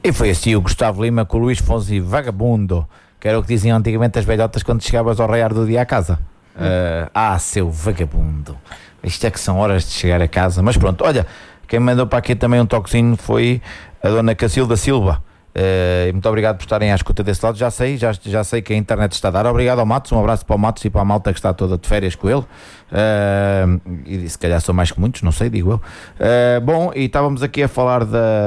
E foi assim o Gustavo Lima com o Luís Fonsi vagabundo, que era o que diziam antigamente as velhotas quando chegavas ao raiar do dia à casa. Seu vagabundo, isto é que são horas de chegar a casa. Mas pronto, olha, quem me mandou para aqui também um toquezinho foi a dona Cacilda Silva. Muito obrigado por estarem à escuta desse lado. Já sei que a internet está a dar. Obrigado ao Matos, um abraço para o Matos e para a malta que está toda de férias com ele. E se calhar são mais que muitos, não sei, digo eu. Bom, e estávamos aqui a falar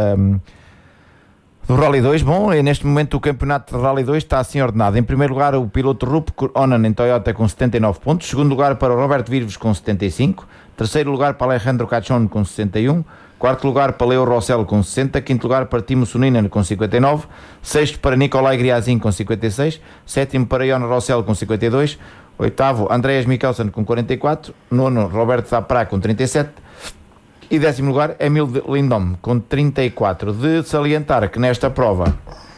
do Rally 2. Bom, e neste momento o campeonato de Rally 2 está assim ordenado. Em primeiro lugar o piloto Rup Onan em Toyota com 79 pontos. Segundo lugar para o Roberto Virves com 75. Terceiro lugar para Alejandro Cachon com 61. Quarto lugar para Leo Rossello com 60. Quinto lugar para Timo Suninen com 59. Sexto para Nicolai Griazin com 56. Sétimo para Ion Rossello com 52. Oitavo Andreas Mikkelsen com 44. Nono Roberto Zapra com 37. E décimo lugar Emil Lindholm com 34. De salientar que nesta prova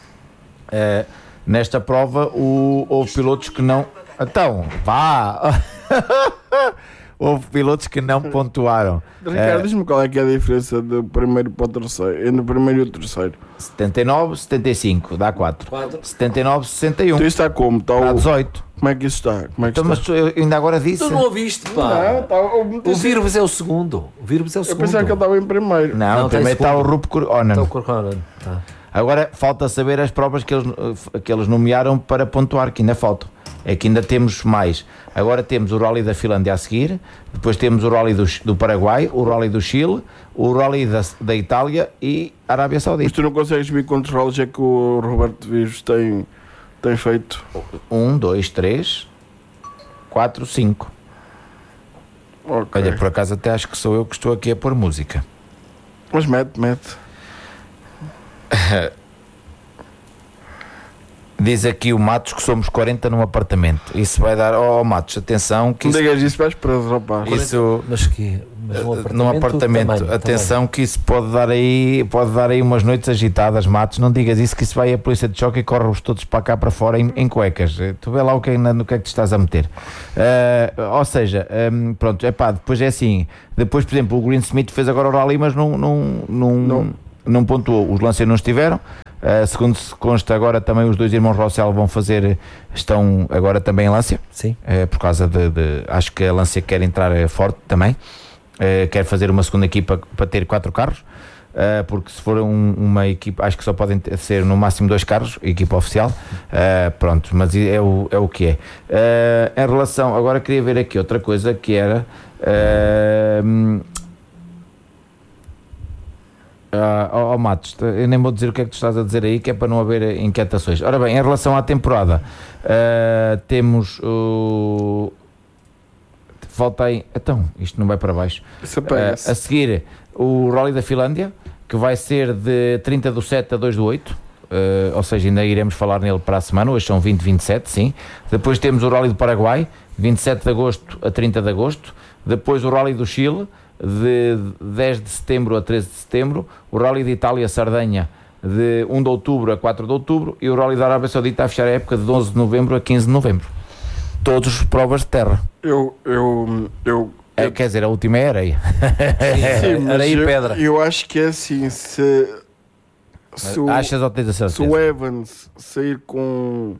houve pilotos que não... Então, vá! Houve pilotos que não pontuaram. Ricardo, diz-me qual é que é a diferença do primeiro para o terceiro, entre o primeiro e o terceiro. 79, 75, dá 4. 79, 61. Então isso está como? Dá 18. Como é que isso está? Então, mas eu ainda agora disse. Tu não ouviste, pá. Não, o Virves é o segundo. Eu pensava que ele estava em primeiro. Não, primeiro está o Rup Onan. Está o Corcoran. Tá. Agora falta saber as provas que eles nomearam para pontuar, que ainda faltam. É que ainda temos mais. Agora temos o Rally da Finlândia a seguir, depois temos o Rally do Paraguai, o Rally do Chile, o Rally da Itália e Arábia Saudita. Mas tu não consegues ver quantos rallies é que o Roberto Virges tem feito? 1, 2, 3, 4, 5. Okay. Olha, por acaso até acho que sou eu que estou aqui a pôr música. Mas mete. Diz aqui o Matos que somos 40 num apartamento. Isso vai dar... Matos, atenção que não digas isso, vais preso, rapaz. Isso... Mas num apartamento. Atenção que isso pode dar aí umas noites agitadas, Matos. Não digas isso, que isso vai a polícia de choque e corre-os todos para cá para fora em cuecas. Tu vê lá no que é que te estás a meter. Ou seja, pronto, depois é assim. Depois, por exemplo, o Green Smith fez agora o Rally, mas não pontuou. Os Lancia não estiveram. Segundo se consta, agora também os dois irmãos Rossell estão agora também em Lancia. Sim. Por causa de acho que a Lancia quer entrar forte também, quer fazer uma segunda equipa para ter 4 carros, porque se for uma equipa, acho que só podem ser no máximo 2 carros, equipa oficial. Pronto, mas é o que é. Em relação, agora queria ver aqui outra coisa que era Matos, eu nem vou dizer o que é que tu estás a dizer aí, que é para não haver inquietações. Ora bem, em relação à temporada, temos falta aí, então, isto não vai para baixo. A seguir, o Rally da Finlândia, que vai ser de 30/7 a 2/8, ou seja, ainda iremos falar nele para a semana. Hoje são 20/27, sim. Depois temos o Rally do Paraguai, 27 de agosto a 30 de agosto. Depois o Rally do Chile, de 10 de setembro a 13 de setembro, o Rally de Itália-Sardenha de 1 de outubro a 4 de outubro e o Rally da Arábia Saudita a fechar a época de 11 de novembro a 15 de novembro. Todos provas de terra. Quer dizer, a última é areia. Sim, areia e pedra. Eu acho que é assim, se achas ou tens a certeza? Se o Evans sair com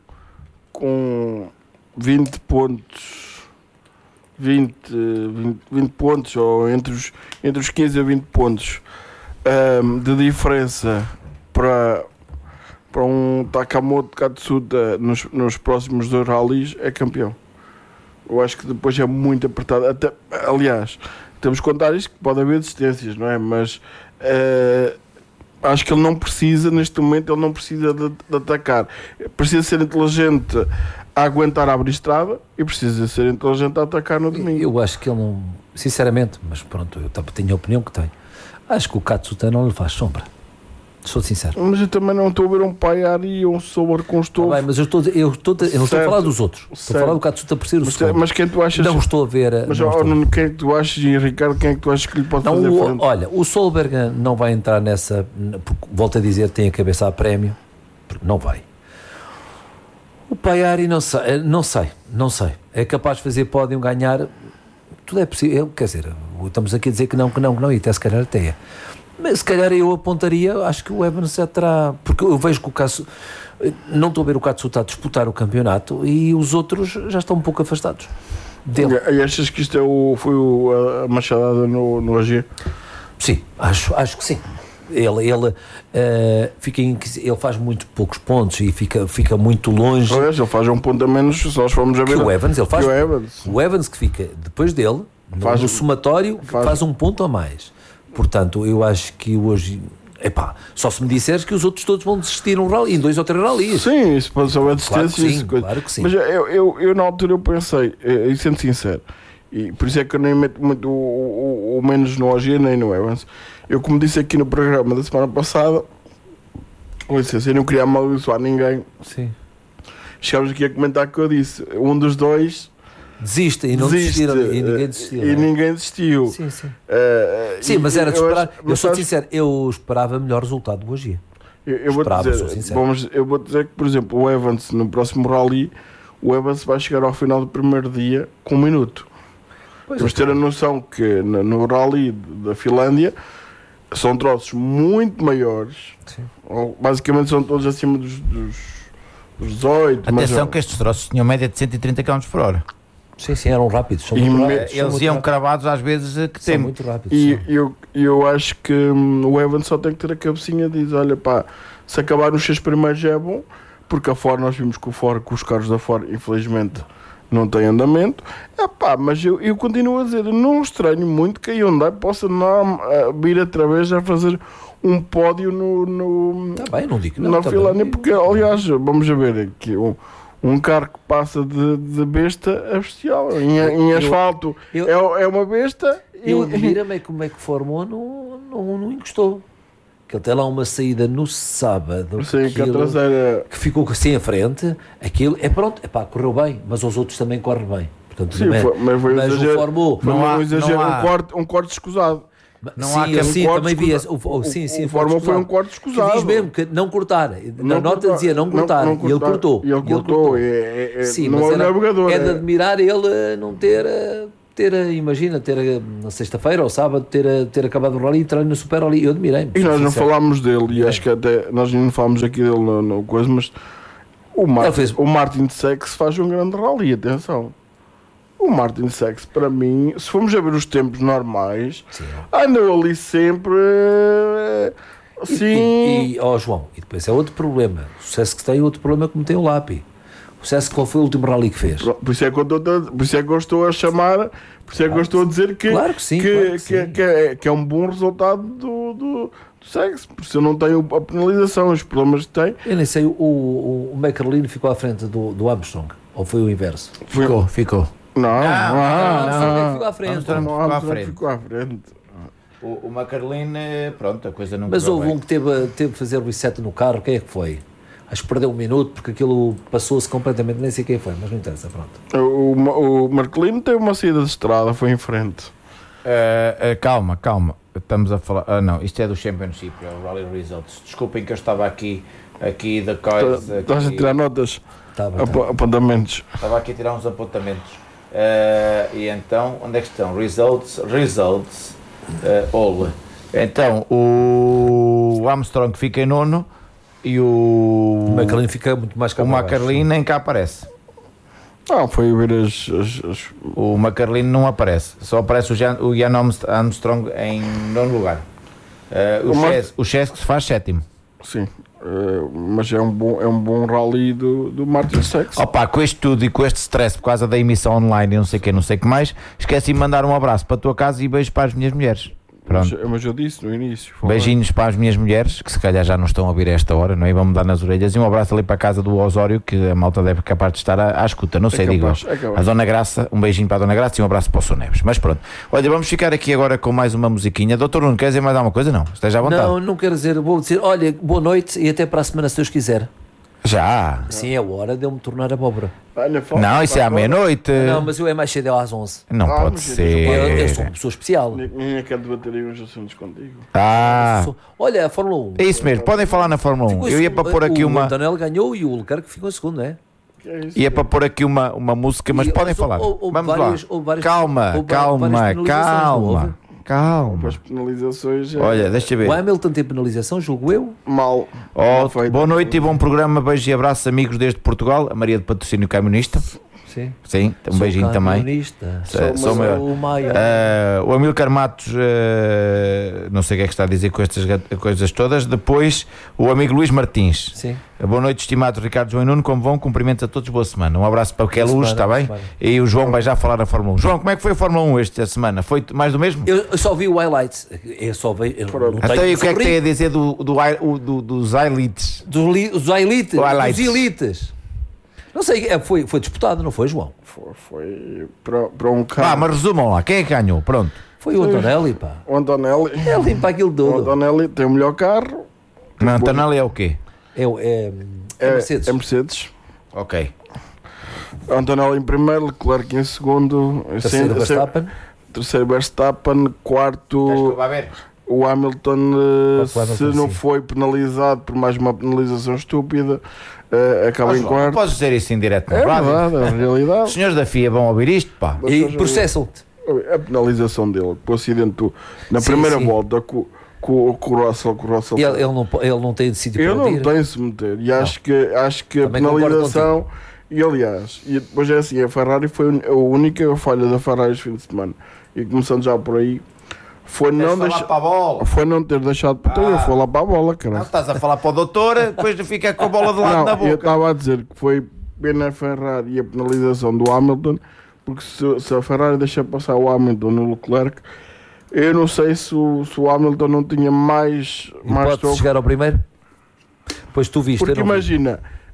20 pontos, 20 pontos, ou entre os 15 a 20 pontos de diferença para um Takamoto Katsuta nos próximos 2 rallies, é campeão. Eu acho que depois é muito apertado. Aliás, temos que contar isto, que pode haver desistências, não é? Mas acho que ele não precisa, neste momento, de atacar. Precisa ser inteligente a aguentar a abrir estrada e precisa ser inteligente a atacar no domingo. Eu acho que ele não, sinceramente, mas pronto, eu tenho a opinião que tenho. Acho que o Katsuta não lhe faz sombra. Sou sincero. Mas eu também não estou a ver um Paiari e um Sober com estofo. Mas eu não estou a falar dos outros. Estou a falar do Katsuta por ser o segundo. Mas quem tu achas? Não estou a ver. Mas quem é que tu achas, e Ricardo, quem é que tu achas que lhe pode fazer frente? Olha, o Solberg não vai entrar nessa, porque, volto a dizer, tem a cabeça a prémio, porque não vai. O Paiari não sei. É capaz de fazer pódio, ganhar. Tudo é possível. Quer dizer, estamos aqui a dizer que não, e até se calhar até é. Mas se calhar eu apontaria, acho que o Evans já terá, porque eu vejo que o caso, não estou a ver o Katsuta a disputar o campeonato e os outros já estão um pouco afastados dele. E achas que isto foi a machadada no AG? Sim, acho que sim. Ele faz muito poucos pontos e fica muito longe. Aliás, ele faz um ponto a menos se nós formos a ver. Que o Evans, ele faz. O Evans que fica depois dele, no somatório, faz um ponto a mais. Portanto, eu acho que hoje. Só se me disseres que os outros todos vão desistir em 2 ou 3 rallies. Sim, isso pode ser uma desistência. Claro que sim. Mas eu na altura eu pensei, e sendo sincero, e por isso é que eu nem meto muito o menos no OG nem no Evans. Eu, como disse aqui no programa da semana passada, com licença, eu não queria amaldiçoar ninguém. Sim. Chegámos aqui a comentar que eu disse, um dos dois desiste e não desistiram e ninguém desistiu. E ninguém desistiu. Sim. Sim, mas era de esperar. Eu sou sincero, eu esperava melhor resultado do hoje. Eu vou dizer que, por exemplo, o Evans no próximo rally, o Evans vai chegar ao final do primeiro dia com 1 minuto. Temos de ter a noção que no rally da Finlândia são troços muito maiores. Sim. Basicamente são todos acima dos 18. Atenção que estes troços tinham média de 130 km por hora. Sim, eram rápidos. Eles iam cravados às vezes que tem. Muito rápidos. E eu acho que o Evans só tem que ter a cabecinha e diz, olha pá, se acabar os 6 primeiros já é bom, porque a Ford, nós vimos que os carros da Ford, infelizmente, não têm andamento. Mas eu continuo a dizer, não estranho muito que a Hyundai possa vir outra vez a fazer um pódio na Finlândia, porque aliás, vamos ver aqui um carro que passa de besta a bestial. Em asfalto é uma besta. Eu admiro-me como é que o Fórmula 1 não encostou. Que ele tem lá uma saída no sábado. Sim, que a traseira... Que ficou assim à frente. Aquilo é pronto. Correu bem, mas os outros também correm bem. Portanto, sim, mas foi o Fórmula 1... Foi um exagero, um corte escusado. Também vi o Fórmula foi um corte escusado. Diz mesmo que não cortar. Na nota dizia não cortar. E ele cortou. Sim, mas é de admirar ele não ter... imagina, na sexta-feira ou sábado ter acabado o rally e entrar no Super Rally. Eu admirei-me. E nós não falámos dele, e acho que até nós não falámos aqui dele no coisa, mas o Martin de Sex faz um grande rally, atenção. O Martin de Sex, para mim, se formos a ver os tempos normais, andou ali sempre assim. João, e depois é outro problema. O sucesso que tem, outro problema como tem o Lapi. O sucesso, qual foi o último rally que fez? Por isso é que eu estou a chamar, por isso é que eu estou a dizer que, que é um bom resultado do Sex, porque se eu não tenho a penalização, os problemas que tem. Eu nem sei, o McLaren ficou à frente do Armstrong, ou foi o inverso? Ficou. Não. Ficou à frente. Ficou à frente. O McLaren, pronto, a coisa não. Mas houve um que teve que fazer reset no carro, quem é que foi? Acho que perdeu 1 minuto porque aquilo passou-se completamente, nem sei quem foi, mas não interessa, pronto. O Marcelino teve uma saída de estrada, foi em frente. Calma, estamos a falar. Não, isto é do Championship, é o Rally Results. Desculpem que eu estava aqui da coisa. Estás a tirar notas? Apontamentos. Estava aqui a tirar uns apontamentos. E então, onde é que estão? Results, all. Então, o Armstrong fica em 9º. E o McLaren fica muito mais cá. O McLaren nem cá aparece. Foi ver O McLaren não aparece. Só aparece o Ian Armstrong em 9º lugar. O Chesky se faz 7º. Sim. Mas é um bom rally do Martin Sex. Com isto tudo e com este stress por causa da emissão online e não sei o que mais, esqueci de mandar um abraço para a tua casa e beijos para as minhas mulheres. Mas eu disse no início. Beijinhos para as minhas mulheres, que se calhar já não estão a ouvir a esta hora, não é? Vão-me dar nas orelhas. E um abraço ali para a casa do Osório, que a malta deve capaz de estar à escuta. Não sei, digo. A Dona Graça, um beijinho para a Dona Graça e um abraço para o Sr. Neves. Mas pronto. Olha, vamos ficar aqui agora com mais uma musiquinha. Doutor Nuno, quer dizer mais alguma coisa? Não? Esteja à vontade. Não quero dizer. Vou dizer, olha, boa noite e até para a semana, se Deus quiser. Já? Sim, é hora de eu me tornar abóbora. Não, isso é à meia-noite. Não, mas eu é mais cedo, é às 11. Não pode ser. Eu sou uma pessoa especial. Nem quero debater aí uns assuntos contigo. Olha, a Fórmula 1. É isso mesmo, podem falar na Fórmula 1. Eu ia para pôr aqui uma. O Antonelli ganhou e o Leclerc ficou em segundo, não é? Ia para pôr aqui uma música, mas podem falar. Vamos lá. Calma. calma. As penalizações. Olha, deixa eu ver. O Hamilton tem penalização, julgo eu. Mal. Boa noite e bom programa. Beijos e abraços, amigos desde Portugal. A Maria de Patrocínio Camionista. Sim. Sim, um beijinho também. Sou maior. O Amílcar Matos, não sei o que é que está a dizer com estas coisas todas. Depois, o amigo Luís Martins. Sim. Boa noite, estimado Ricardo, João e Nuno. Como vão? Cumprimentos a todos, boa semana. Um abraço para o que é luz, está bem? E o João vai já falar na Fórmula 1. João, como é que foi a Fórmula 1 esta semana? Foi mais do mesmo? Eu só vi o highlights. Eu só vi. Então, e o que é que tem a dizer dos highlights? Dos elites. Não sei, foi disputado, não foi, João? Foi para um carro. Mas resumam lá, quem é que ganhou? Pronto. Foi o Antonelli, pá. O Antonelli. É limpa aquilo todo. O Antonelli tem o melhor carro. Não, Antonelli é o quê? É Mercedes. É Mercedes. Ok. O Antonelli em primeiro, Leclerc em segundo. Terceiro Verstappen. Terceiro Verstappen. Quarto o Hamilton, se não foi penalizado por mais uma penalização estúpida, acaba em quarto. Não podes dizer isso em direto na rádio. É verdade, é a realidade. Os senhores da FIA vão ouvir isto, pá. E processam-te. A penalização dele, com o acidente na primeira volta com o Russell. Ele não tem sítio para meter. Ele não tem se meter. E acho que a penalização... E aliás, e depois é assim, a Ferrari foi a única falha da Ferrari este fim de semana. E começando já por aí, foi não ter deixado eu fui lá para a bola, cara. Não estás a falar para o doutor, depois fica com a bola de lado na boca. Eu estava a dizer que foi bem a Ferrari e a penalização do Hamilton, porque se a Ferrari deixa passar o Hamilton no Leclerc, eu não sei se o Hamilton não tinha mais pode chegar ao primeiro? Pois tu viste. Porque imagina,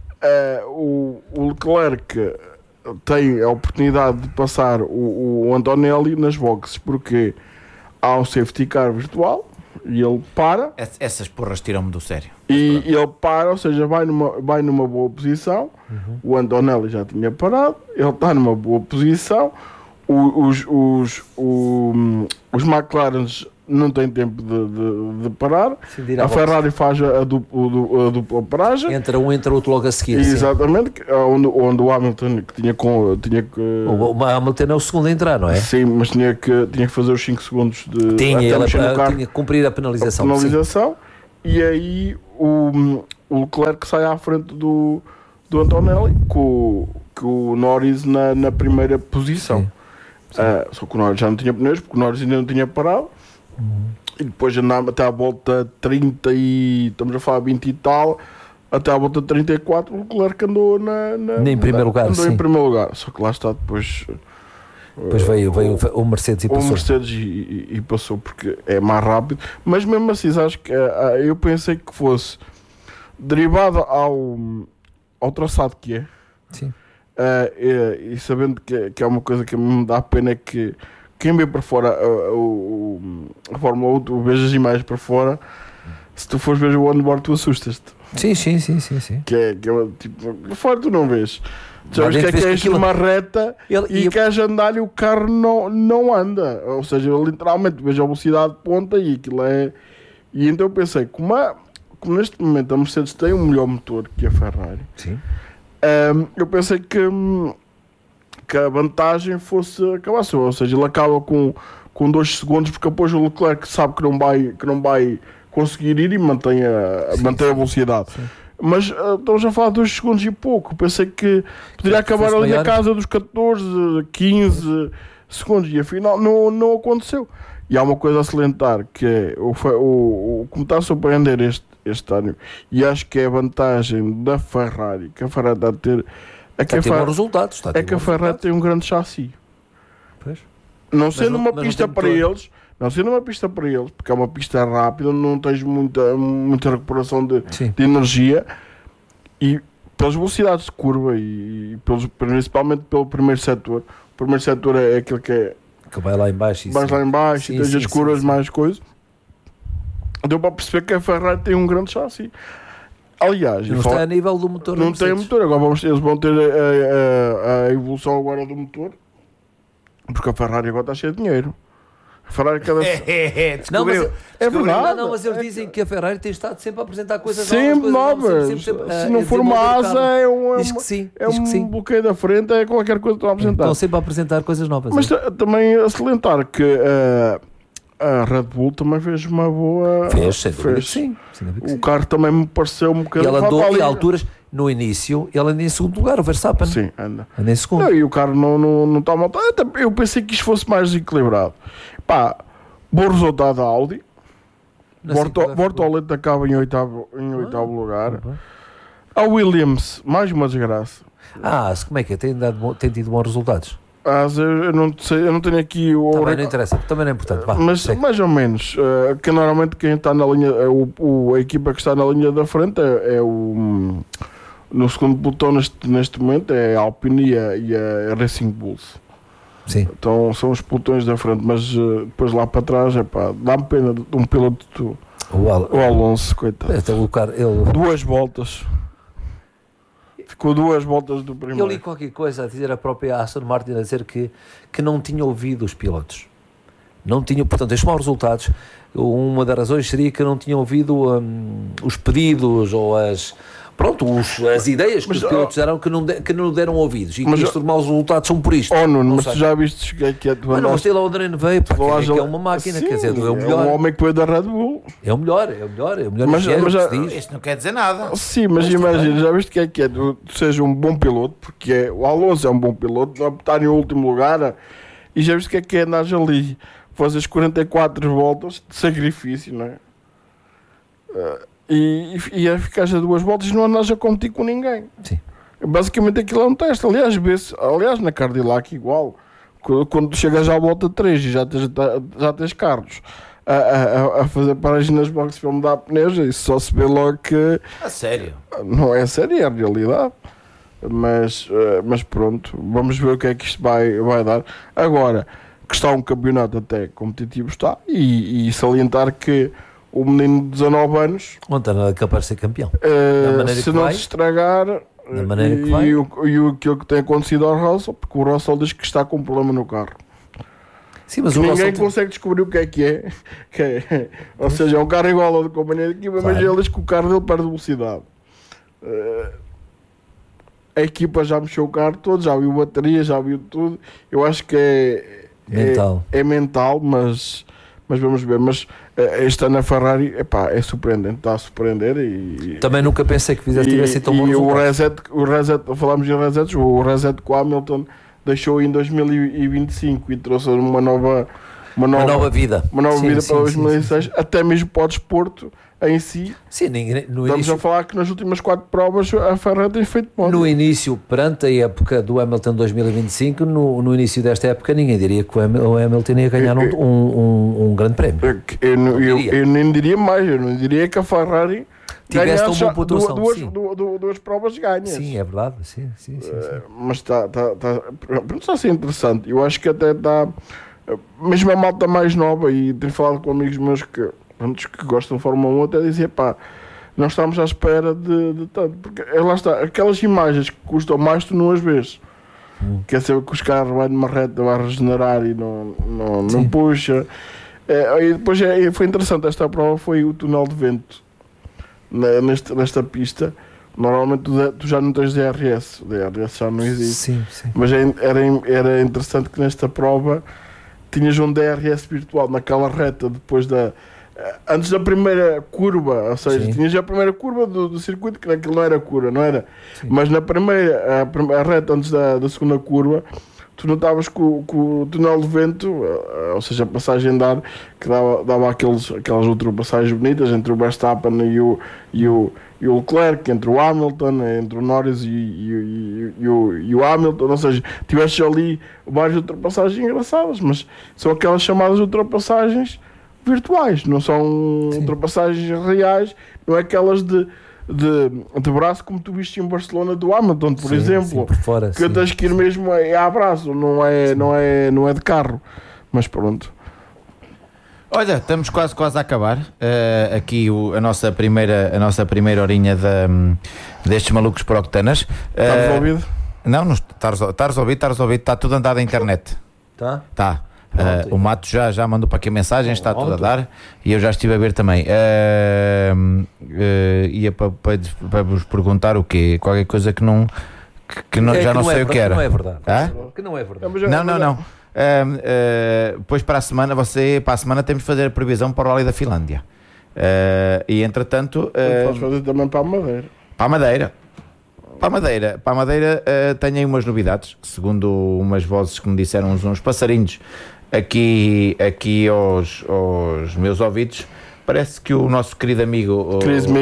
o Leclerc tem a oportunidade de passar o Antonelli nas boxes, porque há um safety car virtual e ele para. Essas porras tiram-me do sério. E ele para, ou seja, vai numa boa posição. O Antonelli já tinha parado, ele está numa boa posição. Os McLaren não têm tempo de parar. A Ferrari faz a dupla paragem. Entra outro logo a seguir. Exatamente, onde o Hamilton tinha que... O Hamilton é o segundo a entrar, não é? Sim, mas tinha que fazer os 5 segundos de... Tinha que cumprir a penalização. E aí o Leclerc sai à frente do Antonelli com o Norris na primeira posição. Só que o Norris já não tinha pneus, porque o Norris ainda não tinha parado. E depois andava até à volta 30 e... Estamos a falar 20 e tal. Até à volta 34 o Leclerc andou em primeiro lugar. Andou em primeiro lugar. Só que lá está depois... Depois veio o Mercedes e passou. O Mercedes e passou porque é mais rápido. Mas mesmo assim, acho que eu pensei que fosse derivado ao traçado que é. Sim. E sabendo que é uma coisa que me dá pena, é que quem vê para fora a Fórmula 1, tu vejas as imagens para fora, se tu fores ver o onboard tu assustas-te. Sim. Que é tipo, para fora tu não vês. Tu sabes que é numa reta e queres andar e o carro não anda. Ou seja, literalmente vejo a velocidade de ponta e aquilo é... E então eu pensei, como neste momento a Mercedes tem um melhor motor que a Ferrari, sim. Eu pensei que a vantagem acabasse, ou seja, ele acaba com 2 segundos, porque depois o Leclerc sabe que não vai conseguir ir e mantém a velocidade. Sim. Mas estamos a falar de 2 segundos e pouco. Pensei que poderia acabar ali na casa dos 14, 15 segundos e afinal não aconteceu. E há uma coisa a salientar, que é como está a surpreender este ano, e acho que é a vantagem da Ferrari, que a Ferrari está a ter... É que a Ferrari tem um grande chassi. Pois. Não sendo uma pista para eles, porque é uma pista rápida, não tens muita recuperação de energia, e pelas velocidades de curva e principalmente pelo primeiro setor. O primeiro setor é aquele que vai lá em baixo e tens as curvas mais coisas. Deu para perceber que a Ferrari tem um grande chassi. Aliás, não está a nível do motor. Não tem motor. Agora eles vão ter a evolução agora do motor, porque a Ferrari agora está cheia de dinheiro. A Ferrari descobriu. É verdade. Não, mas eles dizem que a Ferrari tem estado sempre a apresentar coisas novas. Se não for uma asa, é um bloqueio da frente, é qualquer coisa que estão a apresentar. Estão sempre a apresentar coisas novas. Mas também a salientar que a Red Bull também fez uma boa. Fez, sem dúvida que sim. O carro também me pareceu um E bocadinho. ele andou em alturas, no início, ele anda em segundo lugar, o Verstappen. Sim, anda. Anda em segundo. Não, e o carro não está mal. Eu pensei que isto fosse mais equilibrado. Pá, bom resultado da Audi. Bortoleto acaba em oitavo lugar. A Williams, mais uma desgraça. Como é que é? Tem tido bons resultados? Eu não sei, eu não tenho aqui o. Também não interessa, também não é importante. Mas mais ou menos, que normalmente quem está na linha, a equipa que está na linha da frente é o. No segundo pelotão neste momento é a Alpine e a Racing Bulls. Sim. Então são os pelotões da frente, mas depois lá para trás, dá-me pena de um piloto o Alonso, coitado. Duas voltas. Ficou 2 voltas do primeiro. Eu li qualquer coisa a dizer, a própria Aston Martin a dizer que não tinha ouvido os pilotos. Não tinha, portanto, estes maus resultados, uma das razões seria que não tinham ouvido os pedidos ou as ideias que os pilotos deram que não deram ouvidos. E que estes maus resultados são por isto. Nuno, mas tu já viste que é tu andaste... Não, mas ele Adriano veio, porque é uma máquina, sim, quer dizer, é o melhor. É um homem que veio da Red Bull. É o melhor mas isto não quer dizer nada. Sim, mas imagina, já viste que é tu seja um bom piloto, porque o Alonso é um bom piloto, não está em último lugar, e já viste que é andares ali, fazes 44 voltas de sacrifício, não é? E a ficar a 2 voltas e não andas a competir com ninguém. Sim. Basicamente aquilo é um teste. Aliás, na Cadillac igual, quando chegas à volta 3 e já tens carros a fazer paragens nas boxes para mudar pneus, isso só se vê logo que... A sério? Não é sério, é a realidade. Mas pronto, vamos ver o que é que isto vai dar. Agora, que está um campeonato até competitivo está, e salientar que o menino de 19 anos ontem não é capaz de ser campeão. Se não se estragar, da maneira que vai. E aquilo que tem acontecido ao Russell, porque o Russell diz que está com um problema no carro. Sim, mas ninguém consegue descobrir o que é. Ou seja, é um carro igual ao da companhia de equipa, mas ele diz que o carro dele perde velocidade. A equipa já mexeu o carro todo, já viu bateria, já viu tudo. Eu acho que é mental, mas vamos ver. Mas este ano a Ferrari é surpreendente, está a surpreender. Também nunca pensei que tivesse tão bom resultado. O reset, falámos em resets, o reset com o Hamilton deixou em 2025 e trouxe uma nova vida. Uma nova vida para 2006, até mesmo para o desporto em si. Sim, estamos a falar que nas últimas 4 provas a Ferrari tem feito pódio. No início, perante a época do Hamilton 2025, no início desta época, ninguém diria que o Hamilton ia ganhar um grande prémio. Eu nem diria mais, eu não diria que a Ferrari tivesse tão boa pontuação. Duas provas ganhas. Sim, é verdade. Sim. Mas está a ser interessante. Eu acho que até está, mesmo a malta mais nova, e tenho falado com amigos meus que gostam de Fórmula 1, até dizer, nós estamos à espera de tanto, porque lá está, aquelas imagens que custam mais tu não as vês. Quer saber que os carros vai numa reta, vai regenerar e não puxa. E depois foi interessante, esta prova foi o túnel de vento nesta pista. Normalmente tu já não tens DRS, o DRS já não existe. Sim. Mas era interessante que nesta prova tinhas um DRS virtual naquela reta depois antes da primeira curva, ou seja, tinhas a primeira curva do circuito, que aquilo não era curva, não era? Sim. Mas na a reta antes da segunda curva, tu notavas que o túnel de vento, ou seja, a passagem de ar, que dava aquelas ultrapassagens bonitas entre o Verstappen e o Leclerc, entre o Hamilton, entre o Norris e o Hamilton, ou seja, tiveste ali várias ultrapassagens engraçadas, mas são aquelas chamadas ultrapassagens virtuais, não são ultrapassagens reais, não é aquelas de braço como tu viste em Barcelona do Hamilton, por exemplo, por fora, que tens que ir mesmo a braço, não é de carro, mas pronto. Olha, estamos quase a acabar aqui a nossa primeira horinha destes malucos por octanas. Estás ouvido? Não, estás ouvido, está tudo andado na internet. Tá. O Mato já mandou para aqui a mensagem, está tudo a dar, e eu já estive a ver também. Ia para vos perguntar o quê? Qualquer coisa que já não sei o que era. Que não é verdade. Não. Depois para a semana temos de fazer a previsão para o Rally da Finlândia. E entretanto podes fazer também para a Madeira. Para a Madeira tenho aí umas novidades, segundo umas vozes que me disseram uns passarinhos aqui aos meus ouvidos. Parece que o nosso querido amigo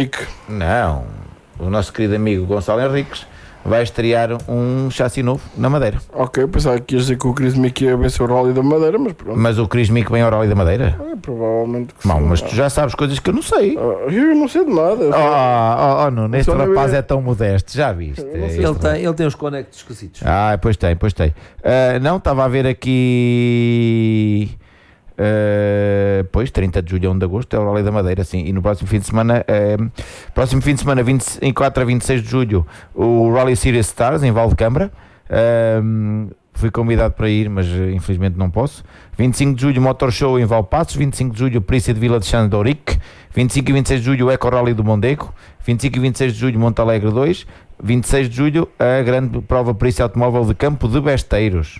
o nosso querido amigo Gonçalo Henriques vai estrear um chassi novo na Madeira. Ok, pensava que ias dizer que o Chris Mick ia vencer o Rally da Madeira, mas pronto. Mas o Chris Mick vem ao Rally da Madeira? Provavelmente que não, sim. Mas tu já sabes coisas que eu não sei. Eu não sei de nada. Nuno, este rapaz é tão modesto, já viste? Ele tem uns conectos esquisitos. Pois tem. Não, estava a ver aqui... Pois 30 de julho a 1 de agosto é o Rally da Madeira, sim. E no próximo fim de semana 24 a 26 de julho o Rally Series Stars em Valdecambra. Fui convidado para ir, mas infelizmente não posso. 25 de julho Motor Show em Valpassos. 25 de julho Perícia de Vila de Chã de Ourique. 25 e 26 de julho o Eco Rally do Mondego. 25 e 26 de julho Monte Alegre 2. 26 de julho a grande prova Perícia Automóvel de Campo de Besteiros.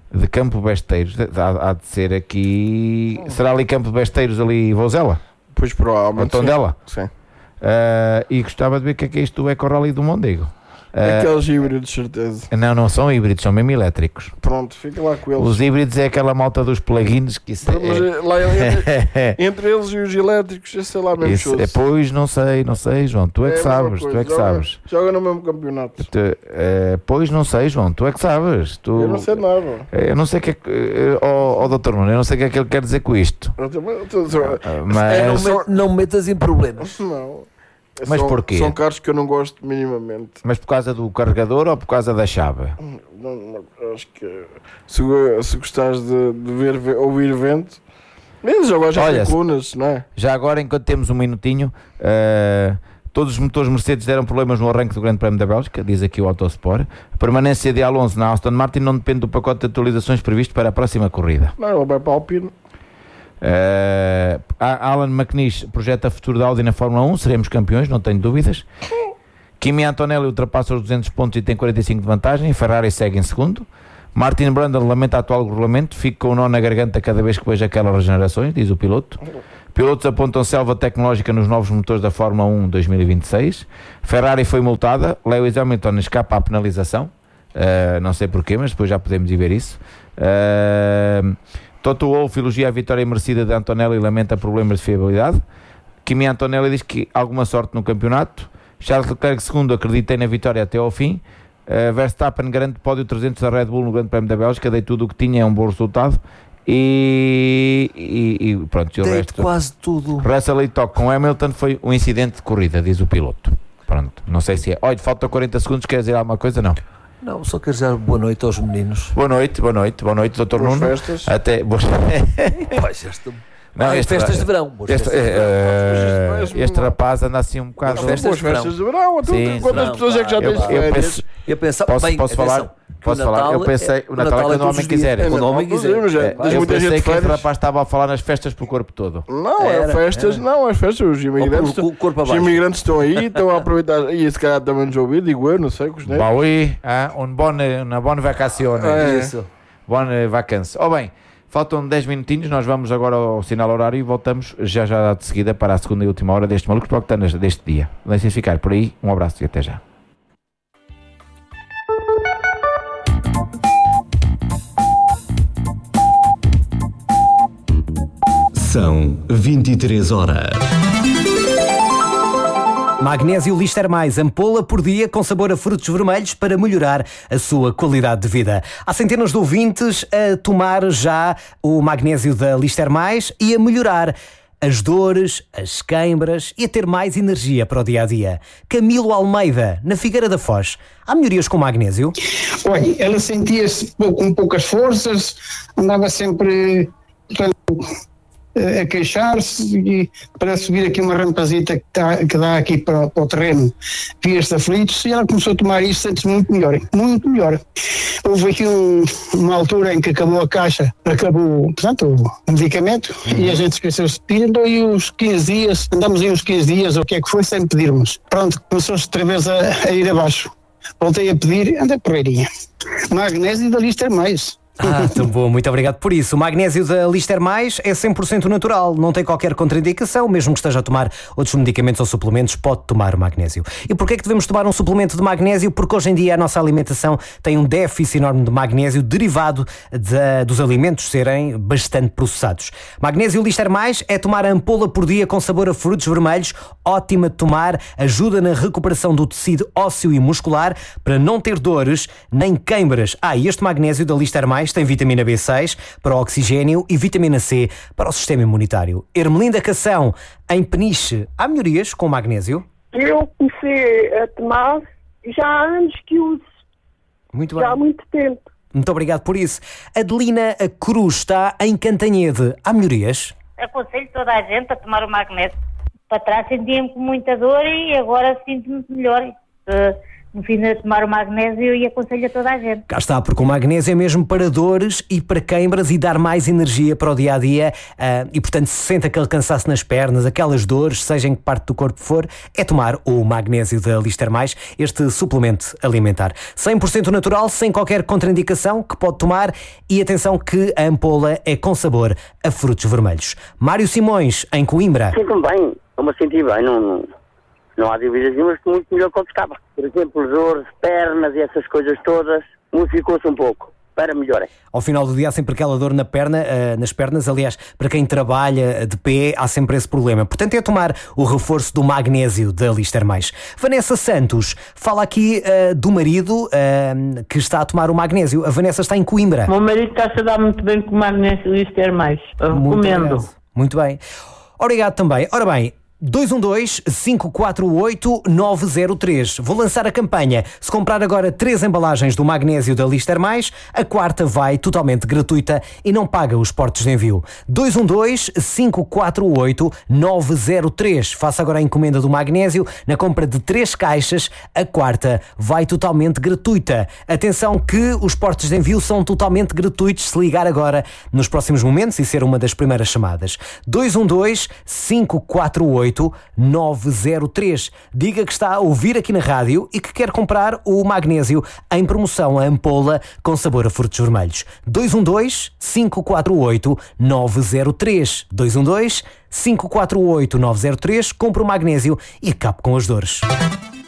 Há de ser aqui. Será ali Campo de Besteiros, ali Vouzela? Pois provavelmente. Tondela? Sim. E gostava de ver o que é isto do Eco Rally do Mondego. Aqueles híbridos, certeza. Não são híbridos, são mesmo elétricos. Pronto, fica lá com eles. Os híbridos é aquela malta dos plugins que isso mas lá entre eles e os elétricos, eu sei lá mesmo. Pois não sei, João, tu é que sabes. Sabes. Joga no mesmo campeonato. Pois não sei, João, tu é que sabes. Eu não sei nada. Eu não sei o que é que. Doutor Nuno, eu não sei o que é que ele quer dizer com isto. Mas não metas em problemas. Não. Mas porquê? São carros que eu não gosto minimamente. Mas por causa do carregador ou por causa da chave? Não, acho que se gostares de ouvir vento, eles já gostam de colunas, não é? Já agora, enquanto temos um minutinho, todos os motores Mercedes deram problemas no arranque do Grande Prémio da Bélgica, diz aqui o Autosport. A permanência de Alonso na Aston Martin não depende do pacote de atualizações previsto para a próxima corrida. Não, ele vai para a Alpine. Alan McNeish projeta futuro da Audi na Fórmula 1, seremos campeões, não tenho dúvidas. Kimi Antonelli ultrapassa os 200 pontos e tem 45 de vantagem. Ferrari segue em segundo. Martin Brundle lamenta o atual regulamento, fica com o nó na garganta cada vez que veja aquelas regenerações, diz o piloto. Pilotos apontam selva tecnológica nos novos motores da Fórmula 1 2026. Ferrari foi multada, Lewis Hamilton escapa à penalização, não sei porquê, mas depois já podemos ir ver isso. Toto Wolff elogia a vitória merecida de Antonelli e lamenta problemas de fiabilidade. Kimi Antonelli diz que alguma sorte no campeonato. Charles Leclerc segundo, acreditei na vitória até ao fim. Verstappen garante pódio 300 da Red Bull no Grande Prémio da Bélgica, dei tudo o que tinha, é um bom resultado. E pronto, o resto quase tudo. Russell e toque com Hamilton foi um incidente de corrida, diz o piloto. Pronto, não sei se é. Olha, falta 40 segundos, quer dizer alguma coisa? Não. Não, só quero dizer boa noite aos meninos. Boa noite, Dr. Nuno. Festas. Até boas festas de verão. Este rapaz anda assim um bocado. Boas festas de verão. Quantas pessoas é que já tens férias? Eu pensava, posso falar? Posso falar? Eu pensei, o Natal é quando o homem quiser. Quando o homem quiser. Eu pensei que este rapaz estava a falar nas festas pelo corpo todo. Não, as festas, os imigrantes estão aí, estão a aproveitar. E esse cara também nos ouviu, digo eu, não sei, com os netos. Uma boa vacazione. Isso. Boa vacância. Bem, faltam 10 minutinhos, nós vamos agora ao sinal horário e voltamos já de seguida para a segunda e última hora deste Malucos Proctanas deste dia. Deixem ficar por aí, um abraço e até já. São 23 horas. Magnésio Lister Mais, ampola por dia com sabor a frutos vermelhos para melhorar a sua qualidade de vida. Há centenas de ouvintes a tomar já o magnésio da Lister Mais e a melhorar as dores, as queimbras e a ter mais energia para o dia-a-dia. Camilo Almeida, na Figueira da Foz. Há melhorias com magnésio? Olha, ela sentia-se com poucas forças, andava sempre a queixar-se e para subir aqui uma rampazita que dá aqui para o terreno, via-se aflitos, e ela começou a tomar isso, sente-se muito melhor. Houve aqui uma altura em que acabou a caixa, portanto, o medicamento, e a gente esqueceu-se de pedir, então aí uns 15 dias, andamos aí uns 15 dias, ou o que é que foi, sem pedirmos. Pronto, começou-se outra vez a ir abaixo. Voltei a pedir, anda porreirinha. Magnésio da Lister Mais. Tão bom, muito obrigado por isso. O magnésio da Lister Mais é 100% natural, não tem qualquer contraindicação, mesmo que esteja a tomar outros medicamentos ou suplementos, pode tomar o magnésio. E porquê é que devemos tomar um suplemento de magnésio? Porque hoje em dia a nossa alimentação tem um déficit enorme de magnésio derivado dos alimentos serem bastante processados. Magnésio Lister Mais é tomar a ampola por dia com sabor a frutos vermelhos, ótima de tomar, ajuda na recuperação do tecido ósseo e muscular para não ter dores nem queimbras. E este magnésio da Lister Mais tem vitamina B6 para o oxigênio e vitamina C para o sistema imunitário. Ermelinda Cação, em Peniche, há melhorias com magnésio? Eu comecei a tomar já há anos que uso. Muito bem. Já há muito tempo. Muito obrigado por isso. Adelina Cruz está em Cantanhede. Há melhorias? Aconselho toda a gente a tomar o magnésio. Para trás sentia-me com muita dor e agora sinto-me melhor. No fim de tomar o magnésio e aconselho a toda a gente. Cá está, porque o magnésio é mesmo para dores e para queimbras e dar mais energia para o dia-a-dia e, portanto, se sente aquele cansaço nas pernas, aquelas dores, seja em que parte do corpo for, é tomar o magnésio da Lister Mais, este suplemento alimentar. 100% natural, sem qualquer contraindicação, que pode tomar e atenção que a ampola é com sabor a frutos vermelhos. Mário Simões, em Coimbra. Sinto-me bem, eu me senti bem, não há dúvidas nenhumas, estou muito melhor quando estava. Por exemplo, os dores, pernas e essas coisas todas, modificou-se um pouco, para melhor. Ao final do dia há sempre aquela dor nas pernas, aliás, para quem trabalha de pé há sempre esse problema. Portanto, é tomar o reforço do magnésio da Lister Mais. Vanessa Santos fala aqui do marido que está a tomar o magnésio. A Vanessa está em Coimbra. O meu marido está-se a dar muito bem com o magnésio Lister Mais. Recomendo. Muito bem. Obrigado também. Ora bem, 212-548-903. Vou lançar a campanha. Se comprar agora 3 embalagens do magnésio da Lister Mais, a quarta vai totalmente gratuita e não paga os portos de envio. 212-548-903. Faça agora a encomenda do magnésio. Na compra de 3 caixas, a quarta vai totalmente gratuita. Atenção que os portos de envio são totalmente gratuitos se ligar agora nos próximos momentos e ser uma das primeiras chamadas. 212-548-903. Diga que está a ouvir aqui na rádio e que quer comprar o magnésio em promoção a ampola com sabor a frutos vermelhos. 212-548-903. 212-548-903. Compre o magnésio e acabe com as dores.